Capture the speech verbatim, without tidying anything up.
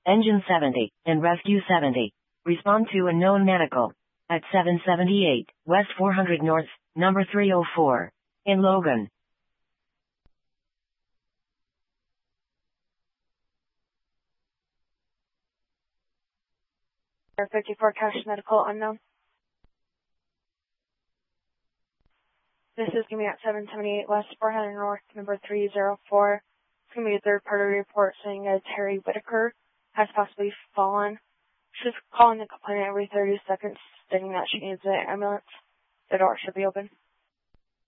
Engine seventy, and Rescue seventy. Respond to unknown medical. At seven seventy-eight, West four hundred North, number three oh four. In Logan. fifty-four Cash Medical Unknown. This is going to be at seven seventy-eight West four hundred North, number three oh four. It's going to be a third-party report saying that Terry Whitaker has possibly fallen. She's calling the complainant every thirty seconds, stating that she needs an ambulance. The door should be open.